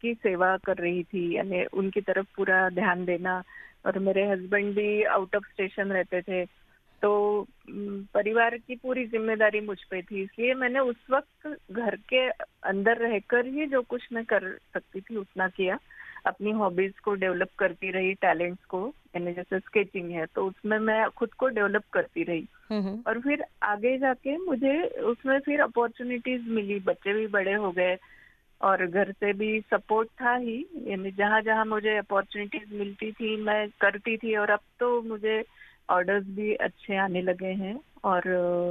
उनकी सेवा कर रही थी, यानी उनकी तरफ पूरा ध्यान देना। और मेरे हस्बैंड भी आउट ऑफ स्टेशन रहते थे, तो परिवार की पूरी जिम्मेदारी मुझ पे थी, इसलिए मैंने उस वक्त घर के अंदर रहकर ही जो कुछ मैं कर सकती थी उतना किया। अपनी हॉबीज को डेवलप करती रही, टैलेंट्स को, यानी जैसे स्केचिंग है तो उसमें मैं खुद को डेवलप करती रही। हम्म। और फिर आगे जाके मुझे उसमें फिर अपॉर्चुनिटीज मिली, बच्चे भी बड़े हो गए और घर से भी सपोर्ट था ही, यानी जहाँ जहाँ मुझे अपॉर्चुनिटीज मिलती थी मैं करती थी। और अब तो मुझे ऑर्डर्स भी अच्छे आने लगे हैं और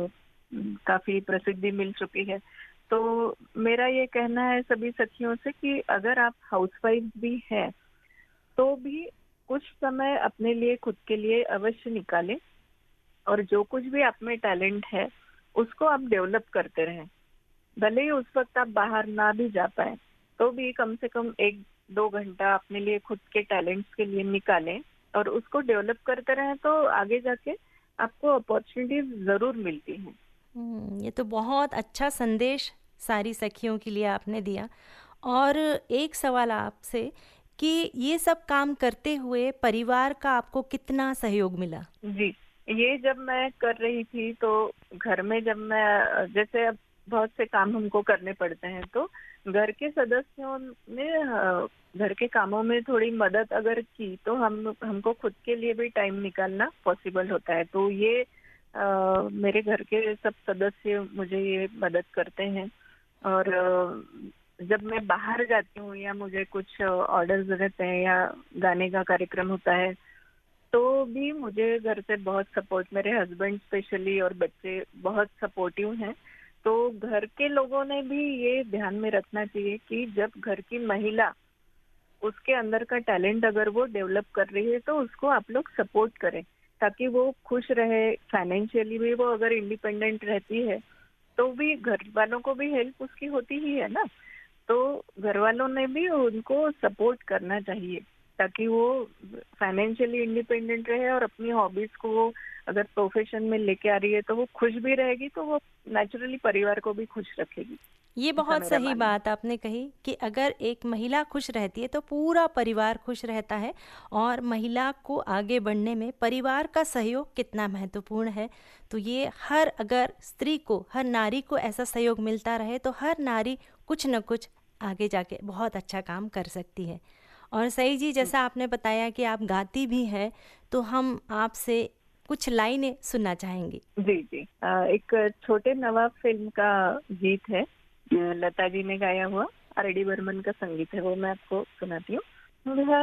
काफी प्रसिद्धि मिल चुकी है। तो मेरा ये कहना है सभी सखियों से कि अगर आप हाउसवाइफ भी हैं तो भी कुछ समय अपने लिए, खुद के लिए अवश्य निकालें, और जो कुछ भी आप में टैलेंट है उसको आप डेवलप करते रहें। भले ही उस वक्त आप बाहर ना भी जा पाए तो भी कम से कम 1-2 घंटा अपने लिए, खुद के टैलेंट्स के लिए निकालें और उसको डेवलप करते रहें, तो आगे जाके आपको अपॉर्चुनिटीज जरूर मिलती हैं। ये तो बहुत अच्छा संदेश सारी सखियों के लिए आपने दिया। और एक सवाल आपसे कि ये सब काम करते हुए परिवार का आपको कितना सहयोग मिला? जी, ये जब मैं कर रही थी तो घर में जब मैं, जैसे अब बहुत से काम हमको करने पड़ते हैं, तो घर के सदस्यों ने घर के कामों में थोड़ी मदद अगर की तो हमको खुद के लिए भी टाइम निकालना पॉसिबल होता है। तो ये मेरे घर के सब सदस्य मुझे ये मदद करते हैं। और जब मैं बाहर जाती हूँ या मुझे कुछ ऑर्डर्स रहते हैं या गाने का कार्यक्रम होता है तो भी मुझे घर से बहुत सपोर्ट, मेरे हस्बैंड स्पेशली और बच्चे बहुत सपोर्टिव हैं। तो घर के लोगों ने भी ये ध्यान में रखना चाहिए कि जब घर की महिला, उसके अंदर का टैलेंट अगर वो डेवलप कर रही है तो उसको आप लोग सपोर्ट करें, ताकि वो खुश रहे। फाइनेंशियली भी वो अगर इंडिपेंडेंट रहती है तो भी घर वालों को भी हेल्प उसकी होती ही है ना। तो घर वालों ने भी उनको सपोर्ट करना चाहिए ताकि वो फाइनेंशियली इंडिपेंडेंट रहे और अपनी हॉबीज को वो अगर प्रोफेशन में लेके आ रही है तो वो खुश भी रहेगी, तो वो नेचुरली परिवार को भी खुश रखेगी। ये ऐसा बहुत मेरा सही मानना है। बात आपने कही कि अगर एक महिला खुश रहती है तो पूरा परिवार खुश रहता है। और महिला को आगे बढ़ने में परिवार का सहयोग कितना महत्वपूर्ण है, तो ये हर अगर स्त्री को, हर नारी को ऐसा सहयोग मिलता रहे तो हर नारी कुछ न कुछ आगे जाके बहुत अच्छा काम कर सकती है। और सही जी, जैसा आपने बताया कि आप गाती भी हैं, तो हम आपसे कुछ लाइनें सुनना चाहेंगे। जी जी, एक छोटे नवाब फिल्म का गीत है, लता जी ने गाया हुआ, आर डी बर्मन का संगीत है, वो मैं आपको सुनाती हूँ।